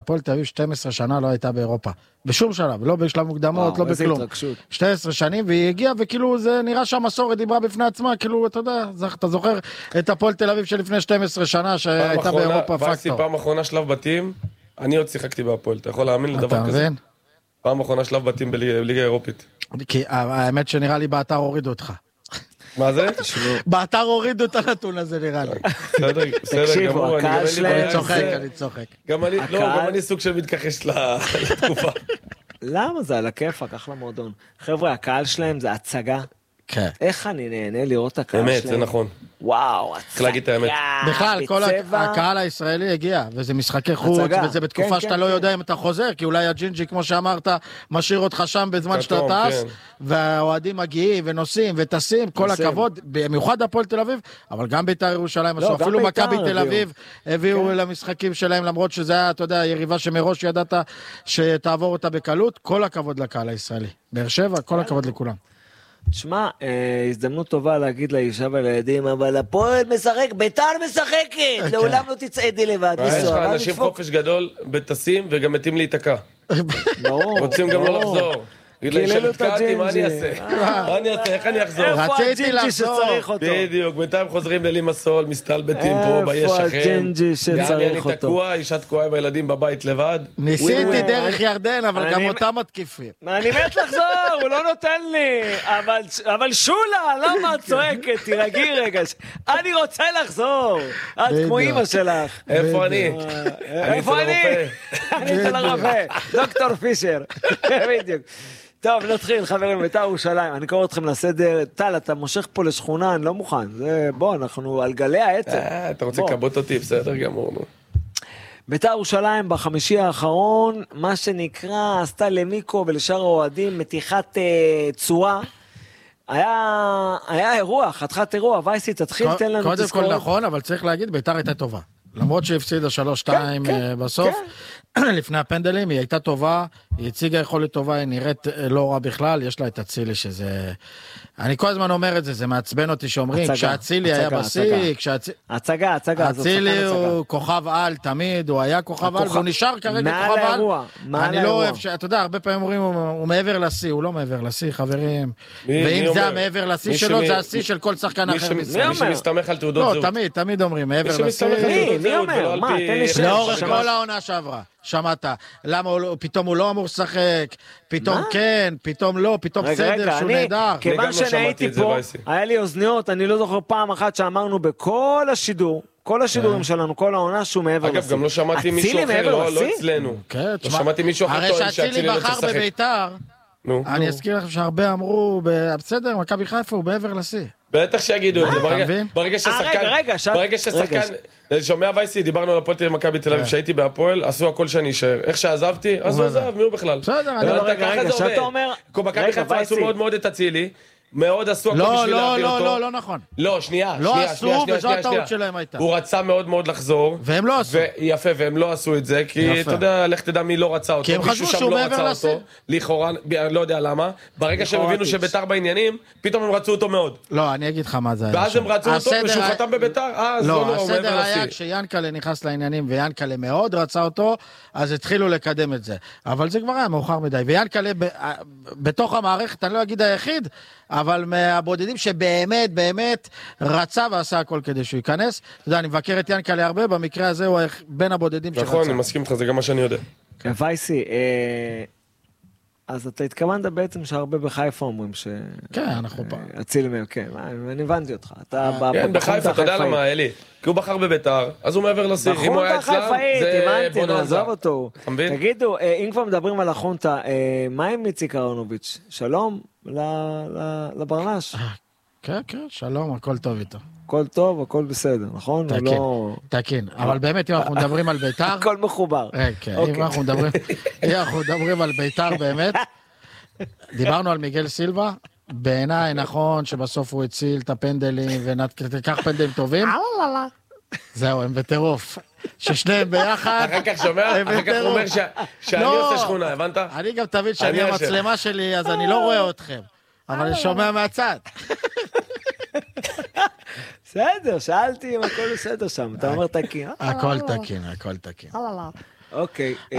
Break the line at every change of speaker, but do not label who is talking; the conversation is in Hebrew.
הפועל תל אביב 12 שנה לא הייתה באירופה. בשום שלב, לא בשלב מוקדמות, לא בכלום. 12 שנים, והיא הגיעה, וכאילו זה נראה שהמסורת דיברה בפני עצמה, כאילו, אתה יודע, אתה זוכר את הפועל תל אביב שלפני 12 שנה שהייתה באירופה פקטור.
פעם אחרונה שלב בתים, אני עוד שיחקתי בהפועל, אתה יכול להאמין לדבר כזה? פעם אחרונה שלב בתים בליגה האירופית.
כי האמת שנראה לי באתר הורידו אותך.
מה זה?
באתר הורידו את הנתון הזה נראה לי.
בסדר גמור,
אני צוחק.
גם אני סוג של מתכחש לתקופה.
למה זה על הכיפק, אחלה מועדון. חבר'ה, הקהל שלהם זה הצגה.
כן.
איך אני נהנה לראות את הקהל שלהם.
אמת, זה נכון.
וואו,
צריך להגיד את האמת.
בכלל, כל הקהל הישראלי הגיע, וזה משחקי חוץ, וזה בתקופה שאתה לא יודע אם אתה חוזר, כי אולי הג'ינג'י, כמו שאמרת, משאיר אותך שם בזמן שאתה טס, והאוהדים מגיעים ונוסעים וטסים, כל הכבוד, במיוחד הפועל תל אביב, אבל גם בית"ר ירושלים, אפילו מכבי תל אביב הביאו למשחקים שלהם, למרות שזה היה, אתה יודע, יריבה שמראש ידעת שתעבור אותה בקלות, כל הכבוד לקהל הישראלי. באר שבע, כל הכבוד לכולם.
שמע, הזדמנות טובה להגיד לאישה ולילדים, אבל הפועל משחק, בית"ר משחקת, לעולם לא תצעדי לבד.
יש לך אנשים חופש גדול בטסים וגם מתים להיתקע. רוצים גם לא לחזור. שנתקעתי, מה אני אעשה? מה אני אעשה? איך אני אחזור?
איפה הג'ינג'י שצריך אותו?
בדיוק, בינתיים חוזרים ללימסול, מסתלבטים פה ביש אחר.
איפה הג'ינג'י שצריך
אני
אותו?
תקוע, אישה תקועה עם הילדים בבית לבד.
ניסיתי דרך ירדן, אבל גם אותם מתקיפים.
אני מת לחזור, הוא לא נותן לי. אבל שולה, למה את צועקת? תירגעי רגע. אני רוצה לחזור. את כמו אמא שלך.
איפה אני?
איפה אני? אני אצל הרופא. דוקטור פישר. בדיוק. טוב, נתחיל, חברים, בית"ר ירושלים. אני קורא אתכם לסדר. טל, אתה מושך פה לשכונה, אני לא מוכן. בוא, אנחנו על גלי העצם.
אתה רוצה לקבות אותי, בסדר גמור.
בית"ר ירושלים בחמישי האחרון, מה שנקרא, עשתה למיקו ולשאר האוהדים מתיחת צורה. היה אירוע, חתיכת אירוע. וייסי, תתחיל, תן לנו תזכורת.
קודם כל נכון, אבל צריך להגיד, בית"ר הייתה טובה. למרות שהפסידה 3-2 בסוף, לפני הפנדלים, היא הייתה טובה, היא הציגה יכולת טובה, היא נראית לא רע בכלל, יש לה את הצילי שזה... אני כל הזמן אומר את זה, זה מעצבן אותי שאומרים, כשהצילי היה בשיא,
הצגה.
הצילי הוא כוכב על תמיד, הוא היה כוכב על, והוא נשאר כרגע כוכב על. אני לא אוהב, אתה יודע, הרבה פעמים אומרים, הוא מעבר לשיא, הוא לא מעבר לשיא, חברים. ואם זה המעבר לשיא שלו, זה השיא של כל שחקן אחר.
מי שמסתמך על תעודות זהות.
לא, תמיד אומרים, מעבר לשיא.
מי אומר? מה, תן לי שם.
לאורך כל העונה שעברה, שמעת, למה פתאום הוא לא אמור לשחק, פתאום כן, פתאום לא, פתאום בסדר, שהוא נהדר.
כיוון שאני הייתי פה, היה לי אוזניות, אני לא זוכר פעם אחת שאמרנו בכל השידור, כל השידורים שלנו, כל העונה שהוא מעבר לשיא.
אגב, גם לא שמעתי מישהו אחר, לא אצלנו. לא שמעתי מישהו אחר
הרי שהצילי בחר בבית"ר, אני אזכיר לכם שהרבה אמרו, בסדר, מכבי חיפה הוא מעבר לשיא.
בטח שיגידו את זה, ברגע ששחקן, שומע וייסי, דיברנו על הפועל תל אביב מכבי תל אביב, שהייתי בהפועל, עשו הכל שאני אשאר, איך שעזבתי, אז הוא עזב, מי הוא בכלל?
בסדר,
רגע, שאתה אומר,
מכבי חיפה עשו מאוד מאוד את הצילי, מאוד עשו הכל בשביל להביא אותו.
לא נכון.
לא, שנייה.
לא עשו, וזו הטעות שלהם הייתה.
הוא רצה מאוד מאוד לחזור.
והם לא עשו.
יפה, והם לא עשו את זה, כי אתה יודע, לך תדע מי לא רצה אותו.
כי הם חשבו שהוא מעבר לשיא.
לכאורה, אני לא יודע למה. ברגע שהם הבינו שבית"ר בעניינים, פתאום הם רצו אותו מאוד.
לא, אני אגיד לך מה זה היה.
ואז הם רצו אותו, ושהוא חתם בבית"ר, אז
לא, הסדר היה כשיאנקלה נכנס לעניינים, ויאנקלה מאוד רצה אותו, אז התחילו לקדם את זה. אבל זה כבר היה מאוחר מדי. ויאנקלה בתוך המערכת, אני לא אגיד היחיד, אבל מהבודדים שבאמת, באמת רצה ועשה הכל כדי שהוא ייכנס. אתה יודע, אני מבקר את ינקלה הרבה, במקרה הזה הוא בין הבודדים שרצה.
נכון, אני מסכים לך, זה גם מה שאני יודע.
וייסי, אז אתה התכוונת בעצם שהרבה בחיפה אומרים ש...
כן, אנחנו פעם.
אצילי מהם, כן, אני הבנתי אותך.
כן, בחיפה, אתה יודע למה, אלי? כי הוא בחר בבית"ר, אז הוא מעבר לשיא. אם הוא היה אצלם, זה בוננזה.
תגידו, אם כבר מדברים על החונטה, מה עם איציק אהרונוביץ'? שלום לברנש.
כן, כן, שלום, הכל טוב איתו.
הכל טוב, הכל בסדר, נכון?
תקין, אבל באמת אם אנחנו מדברים על בית"ר...
הכל מחובר.
כן, אם אנחנו מדברים על בית"ר באמת, דיברנו על מיגל סילבה, בעיניי נכון שבסוף הוא הציל את הפנדלים, ותיקח פנדלים טובים. זהו, הם בטירוף. ששניהם ביחד.
אחר כך שומע, אחר כך הוא אומר שאני עושה שכונה, הבנת?
אני גם תמיד שאני המצלמה שלי, אז אני לא רואה אתכם. אבל אני שומע מהצד.
בסדר, שאלתי אם הכל בסדר שם. אתה אומר תקין.
הכל תקין, הכל תקין.
אוקיי.